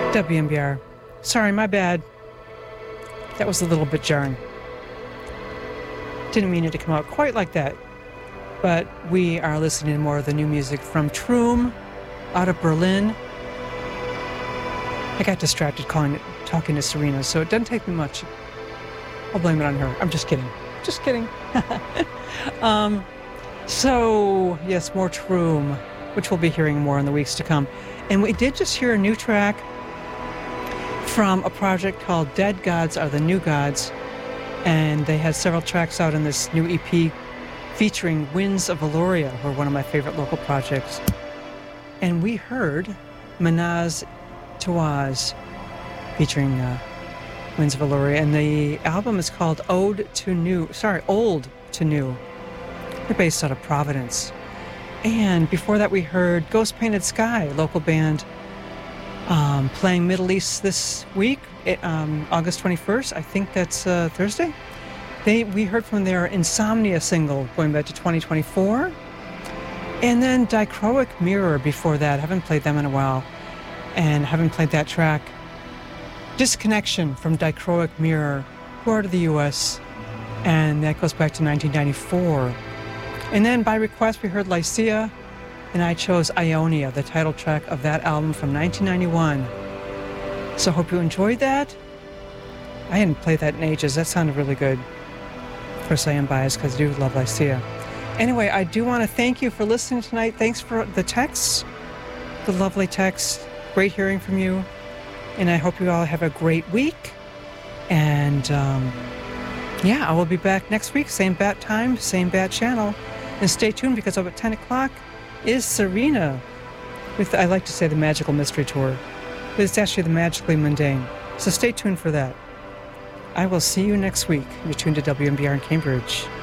WMBR. Sorry, my bad. That was a little bit jarring. Didn't mean it to come out quite like that. But we are listening to more of the new music from Troom out of Berlin. I got distracted talking to Serena, so it doesn't take me much. I'll blame it on her. I'm just kidding. Just kidding. So, yes, more Troom, which we'll be hearing more in the weeks to come. And we did just hear a new track from a project called Dead Gods Are the New Gods. And they had several tracks out in this new EP featuring Winds of Valoria, who are one of my favorite local projects. And we heard Manaz Tawaz featuring Winds of Valoria. And the album is called Old to New. They're based out of Providence. And before that we heard Ghost Painted Sky, a local band playing Middle East this week, August 21st. I think that's Thursday. We heard from their Insomnia single going back to 2024. And then Dichroic Mirror before that. Haven't played them in a while. And haven't played that track. Disconnection from Dichroic Mirror, who are to the U.S. And that goes back to 1994. And then by request we heard Lycia, and I chose Ionia, the title track of that album from 1991. So hope you enjoyed that. I hadn't played that in ages. That sounded really good. Of course I am biased because I do love Lycia. Anyway, I do want to thank you for listening tonight. Thanks for the texts, the lovely texts. Great hearing from you. And I hope you all have a great week. And I will be back next week. Same bat time, same bat channel. And stay tuned because up at 10 o'clock is Serena with, I like to say, the Magical Mystery Tour. But it's actually the Magically Mundane. So stay tuned for that. I will see you next week. You're tuned to WMBR in Cambridge.